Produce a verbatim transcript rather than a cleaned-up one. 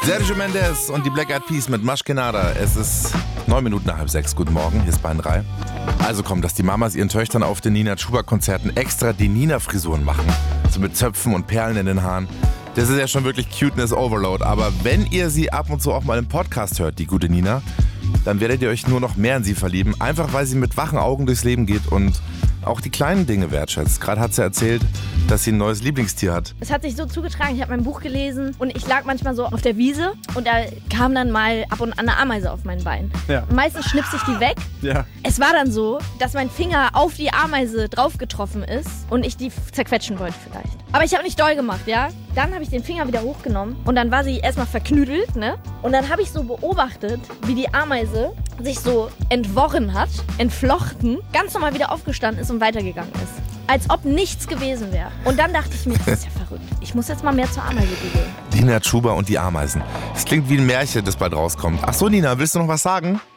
Sergio Mendes und die Black Eyed Peas mit Maschkenada. Es ist neun Minuten nach halb sechs. Guten Morgen, hier ist Bayern drei. Also kommt, dass die Mamas ihren Töchtern auf den Nina Chuba-Konzerten extra die Nina-Frisuren machen. So mit Zöpfen und Perlen in den Haaren. Das ist ja schon wirklich Cuteness Overload. Aber wenn ihr sie ab und zu auch mal im Podcast hört, die gute Nina, dann werdet ihr euch nur noch mehr in sie verlieben. Einfach weil sie mit wachen Augen durchs Leben geht und auch die kleinen Dinge wertschätzt. Gerade hat sie erzählt, dass sie ein neues Lieblingstier hat. Es hat sich so zugetragen, ich habe mein Buch gelesen und ich lag manchmal so auf der Wiese und da kam dann mal ab und an eine Ameise auf mein Bein. Ja. Und meistens schnipse ich die weg. Ja. Es war dann so, dass mein Finger auf die Ameise drauf getroffen ist und ich die zerquetschen wollte vielleicht. Aber ich habe nicht doll gemacht, ja. Dann habe ich den Finger wieder hochgenommen und dann war sie erstmal verknüdelt, ne? Und dann habe ich so beobachtet, wie die Ameise sich so entworren hat, entflochten, ganz normal wieder aufgestanden ist und weitergegangen ist. Als ob nichts gewesen wäre. Und dann dachte ich mir, das ist ja verrückt. Ich muss jetzt mal mehr zur Ameise googeln. Nina Chuba und die Ameisen. Das klingt wie ein Märchen, das bald rauskommt. Ach so, Nina, willst du noch was sagen?